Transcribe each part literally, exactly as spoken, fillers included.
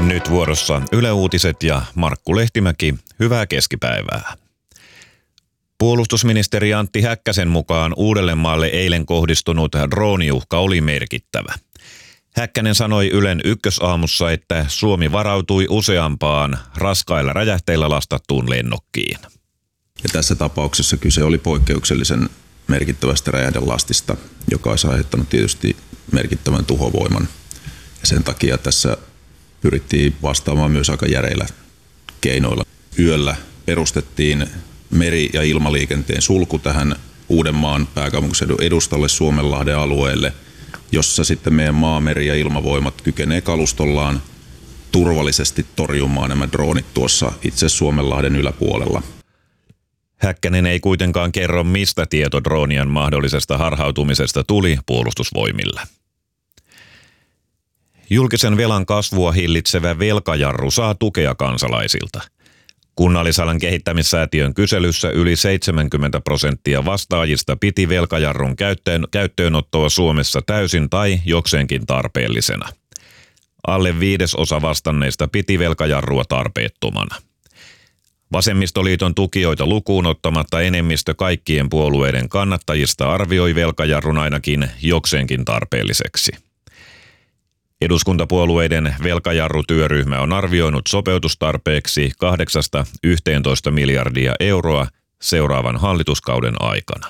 Nyt vuorossa Yle Uutiset ja Markku Lehtimäki. Hyvää keskipäivää. Puolustusministeri Antti Häkkäsen mukaan Uudellemaalle eilen kohdistunut drooniuhka oli merkittävä. Häkkänen sanoi Ylen Ykkösaamussa, että Suomi varautui useampaan raskailla räjähteillä lastattuun lennokkiin. Ja tässä tapauksessa kyse oli poikkeuksellisen merkittävästä räjähdelastista, joka olisi aiheuttanut tietysti merkittävän tuhovoiman. Ja sen takia tässä pyrittiin vastaamaan myös aika järeillä keinoilla. Yöllä perustettiin meri- ja ilmaliikenteen sulku tähän Uudenmaan pääkaupunkiseudun edustalle Suomenlahden alueelle, jossa sitten meidän maa-, meri- ja ilmavoimat kykenee kalustollaan turvallisesti torjumaan nämä droonit tuossa itse Suomenlahden yläpuolella. Häkkänen ei kuitenkaan kerro, mistä tieto droonien mahdollisesta harhautumisesta tuli Puolustusvoimille. Julkisen velan kasvua hillitsevä velkajarru saa tukea kansalaisilta. Kunnallisalan kehittämissäätiön kyselyssä yli seitsemänkymmentä prosenttia vastaajista piti velkajarrun käyttöön, käyttöönottoa Suomessa täysin tai jokseenkin tarpeellisena. Alle viidesosa vastanneista piti velkajarrua tarpeettomana. Vasemmistoliiton tukijoita lukuun ottamatta enemmistö kaikkien puolueiden kannattajista arvioi velkajarrun ainakin jokseenkin tarpeelliseksi. Eduskuntapuolueiden velkajarrutyöryhmä on arvioinut sopeutustarpeeksi kahdeksasta yhteentoista miljardia euroa seuraavan hallituskauden aikana.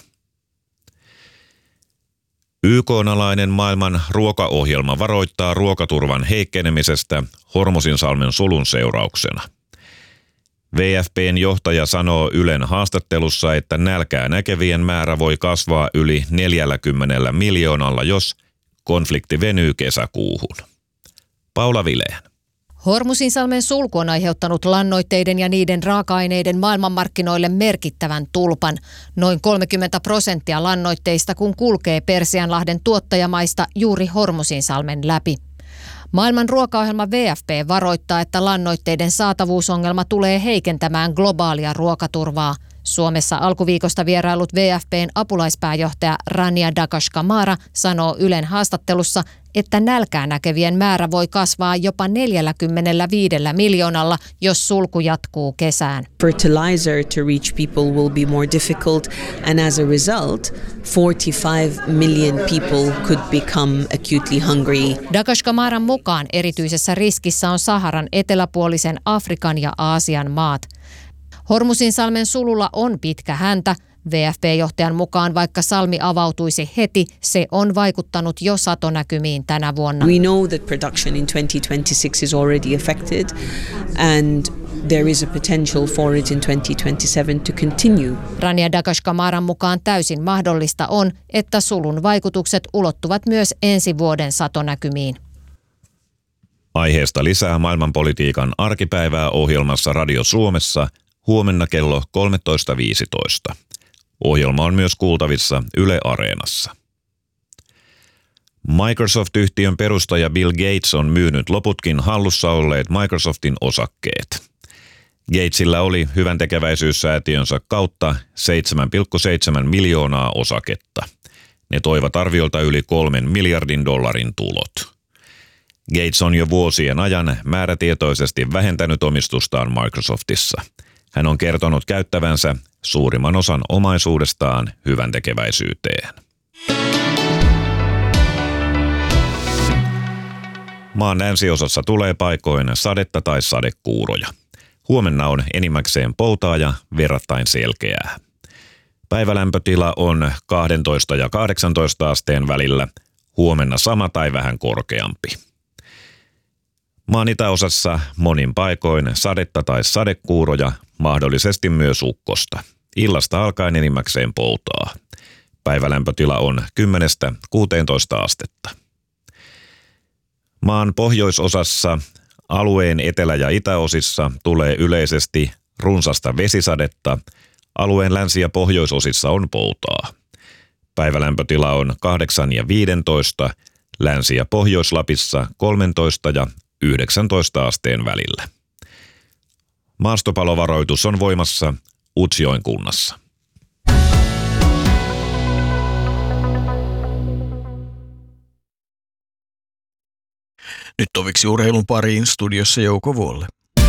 Y K:n alainen maailman ruokaohjelma varoittaa ruokaturvan heikkenemisestä Hormuzinsalmen sulun seurauksena. W F P:n johtaja sanoo Ylen haastattelussa, että nälkää näkevien määrä voi kasvaa yli neljälläkymmenellä miljoonalla, jos konflikti venyy kesäkuuhun. Paula Vileen. Hormuzinsalmen sulku on aiheuttanut lannoitteiden ja niiden raaka-aineiden maailmanmarkkinoille merkittävän tulpan. Noin kolmekymmentä prosenttia lannoitteista, kun kulkee Persianlahden tuottajamaista juuri Hormuzinsalmen läpi. Maailman ruokaohjelma W F P varoittaa, että lannoitteiden saatavuusongelma tulee heikentämään globaalia ruokaturvaa. Suomessa alkuviikosta vierailut W F P:n apulaispääjohtaja Rania Dakashkamara sanoo Ylen haastattelussa, että nälkää näkevien määrä voi kasvaa jopa neljälläkymmenelläviidellä miljoonalla, jos sulku jatkuu kesään. Fertilizer to reach people will be more difficult, and as a result, forty-five million people could become acutely hungry. Dakashkamaran mukaan erityisessä riskissä on Saharan eteläpuolisen Afrikan ja Aasian maat. Hormuzinsalmen sululla on pitkä häntä. W F P-johtajan mukaan vaikka salmi avautuisi heti, se on vaikuttanut jo satonäkymiin tänä vuonna. We know that production in twenty twenty-six is already affected and there is a potential for it in twenty twenty-seven to continue. Rania Dakashkamaran mukaan täysin mahdollista on, että sulun vaikutukset ulottuvat myös ensi vuoden satonäkymiin. Aiheesta lisää maailmanpolitiikan arkipäivää ohjelmassa Radio Suomessa huomenna kello kolmetoista viisitoista. Ohjelma on myös kuultavissa Yle Areenassa. Microsoft-yhtiön perustaja Bill Gates on myynyt loputkin hallussa olleet Microsoftin osakkeet. Gatesillä oli hyväntekeväisyyssäätiönsä kautta seitsemän pilkku seitsemän miljoonaa osaketta. Ne toivat arviolta yli kolmen miljardin dollarin tulot. Gates on jo vuosien ajan määrätietoisesti vähentänyt omistustaan Microsoftissa. Hän on kertonut käyttävänsä suurimman osan omaisuudestaan hyväntekeväisyyteen. Maan länsiosassa tulee paikoin sadetta tai sadekuuroja. Huomenna on enimmäkseen poutaa ja verrattain selkeää. Päivälämpötila on kaksitoista ja kahdeksantoista asteen välillä, huomenna sama tai vähän korkeampi. Maan itäosassa monin paikoin sadetta tai sadekuuroja, mahdollisesti myös ukkosta. Illasta alkaen enimmäkseen poutaa. Päivälämpötila on kymmenestä kuuteentoista astetta. Maan pohjoisosassa, alueen etelä- ja itäosissa tulee yleisesti runsasta vesisadetta. Alueen länsi- ja pohjoisosissa on poutaa. Päivälämpötila on kahdeksan ja viisitoista, Länsi- ja Pohjois-Lapissa kolmetoista ja yhdeksäntoista asteen välillä. Maastopalovaroitus on voimassa Utsjoen kunnassa. Nyt toviksi urheilun pariin, studiossa Jouko Vuolle.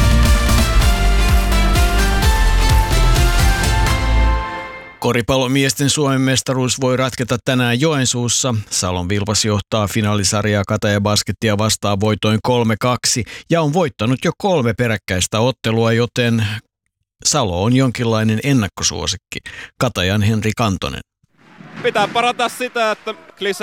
Koripallomiesten Suomen mestaruus voi ratketa tänään Joensuussa. Salon Vilpas johtaa finaalisarjaa Kataja Baskettia vastaan voitoin kolme kaksi ja on voittanut jo kolme peräkkäistä ottelua, joten Salo on jonkinlainen ennakkosuosikki. Katajan Henri Kantonen. Pitää parantaa sitä, että